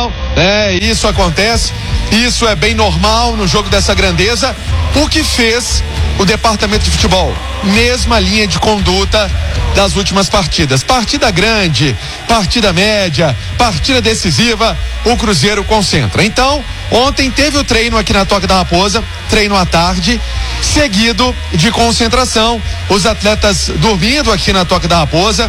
concentração, isso acontece, isso é bem normal no jogo dessa grandeza. O que fez o departamento de futebol? Mesma linha de conduta das últimas partidas. Partida grande, partida média, partida decisiva, o Cruzeiro concentra. Então, ontem teve o treino aqui na Toca da Raposa, treino à tarde, seguido de concentração, os atletas dormindo aqui na Toca da Raposa,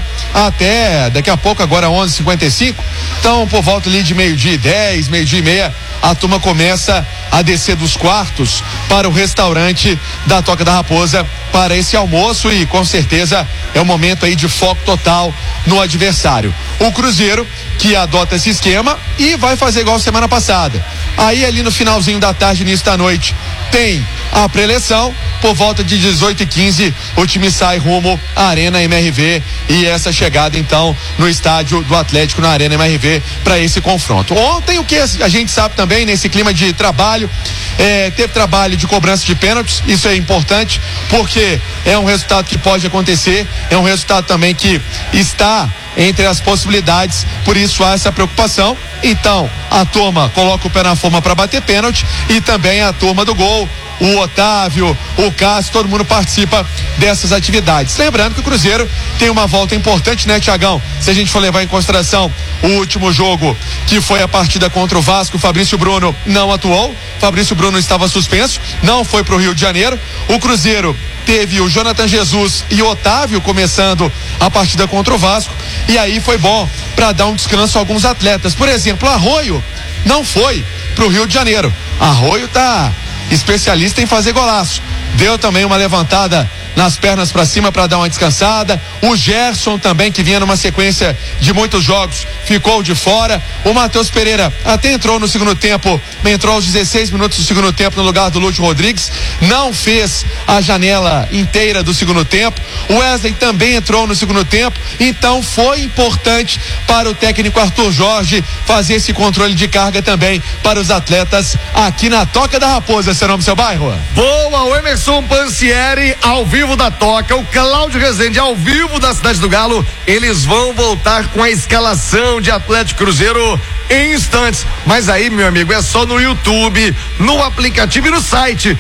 até daqui a pouco, agora 11h55, então por volta ali de 12h10, 12h30, a turma começa a descer dos quartos para o restaurante da Toca da Raposa para esse almoço, e com certeza é um momento aí de foco total no adversário. O Cruzeiro que adota esse esquema e vai fazer igual semana passada. Aí ali no finalzinho da tarde, início da noite, tem a preleção. Por volta de 18h15, o time sai rumo à Arena MRV, e essa chegada então no estádio do Atlético, na Arena MRV, para esse confronto. Ontem, o que a gente sabe também, nesse clima de trabalho, teve trabalho de cobrança de pênaltis. Isso é importante porque é um resultado que pode acontecer, é um resultado também que está entre as possibilidades, por isso há essa preocupação. Então a turma coloca o pé na forma para bater pênalti, e também a turma do gol, o Otávio, o Cássio, todo mundo participa dessas atividades. Lembrando que o Cruzeiro tem uma volta importante, né, Tiagão? Se a gente for levar em consideração o último jogo, que foi a partida contra o Vasco, o Fabrício Bruno não atuou, Fabrício Bruno estava suspenso, não foi para o Rio de Janeiro. O Cruzeiro teve o Jonathan Jesus e o Otávio começando a partida contra o Vasco, e aí foi bom para dar um descanso a alguns atletas. Por exemplo, Arroio não foi para o Rio de Janeiro. Arroio tá especialista em fazer golaço, deu também uma levantada nas pernas para cima para dar uma descansada. O Gerson também, que vinha numa sequência de muitos jogos, ficou de fora. O Matheus Pereira até entrou no segundo tempo, entrou aos 16 minutos do segundo tempo no lugar do Lúcio Rodrigues, não fez a janela inteira do segundo tempo. O Wesley também entrou no segundo tempo, então foi importante para o técnico Arthur Jorge fazer esse controle de carga também para os atletas aqui na Toca da Raposa. Seu nome, seu bairro? Boa, o Emerson Pansieri ao vivo da Toca, o Cláudio Rezende ao vivo da Cidade do Galo. Eles vão voltar com a escalação de Atlético Cruzeiro em instantes, mas aí, meu amigo, é só no YouTube, no aplicativo e no site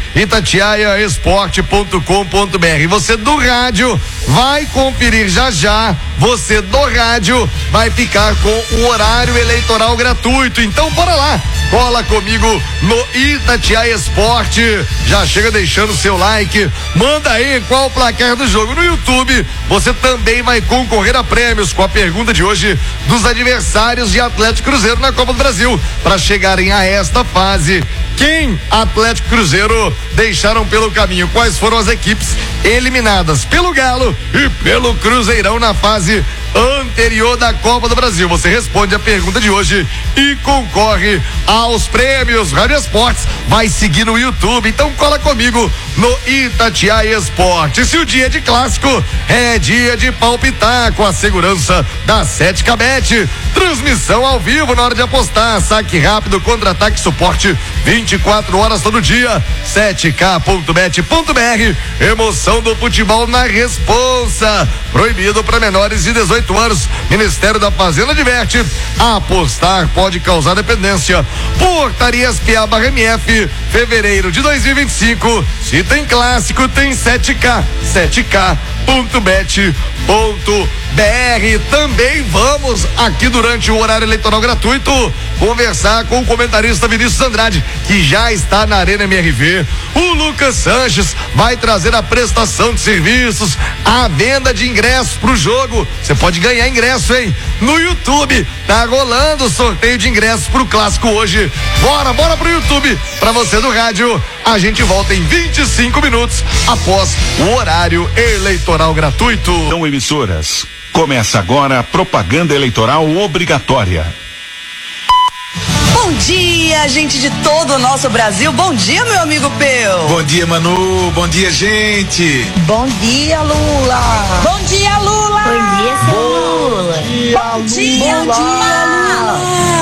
itatiaiaesporte.com.br. Você do rádio vai conferir já, você do rádio vai ficar com o horário eleitoral gratuito. Então bora lá, cola comigo no Itatiaia Esporte, já chega deixando seu like, manda aí qual o placar do jogo. No YouTube você também vai concorrer a prêmios com a pergunta de hoje dos adversários de Atlético Cruzeiro na Copa do Brasil. Para chegarem a esta fase, quem Atlético Cruzeiro deixaram pelo caminho? Quais foram as equipes eliminadas pelo Galo e pelo Cruzeirão na fase anterior da Copa do Brasil? Você responde a pergunta de hoje e concorre aos prêmios. Rádio Esportes vai seguir no YouTube, então cola comigo no Itatiaia Esporte. Se o dia é de clássico, é dia de palpitar com a segurança da 7K Bet. Transmissão ao vivo na hora de apostar, saque rápido, contra-ataque, suporte 24 horas todo dia. 7k.bet.br. Emoção do futebol na responsa. Proibido para menores de 18 anos. Ministério da Fazenda adverte: apostar pode causar dependência. Portarias PA/MF, fevereiro de 2025. Se tem clássico, tem 7K. 7k.bet.br. Também vamos aqui durante o horário eleitoral gratuito conversar com o comentarista Vinícius Andrade, que já está na Arena MRV. O Lucas Sanches vai trazer a prestação de serviços, a venda de ingressos pro jogo. Você pode ganhar ingresso, hein? No YouTube tá rolando o sorteio de ingressos pro clássico hoje. Bora pro YouTube. Pra você do rádio, a gente volta em 25 minutos após o horário eleitoral gratuito. São emissoras. Começa agora a propaganda eleitoral obrigatória. Bom dia, gente de todo o nosso Brasil. Bom dia, meu amigo Peu. Bom dia, Manu. Bom dia, gente. Bom dia, Lula. Bom dia, Lula. Bom dia, seu Lula. Bom dia, Lula.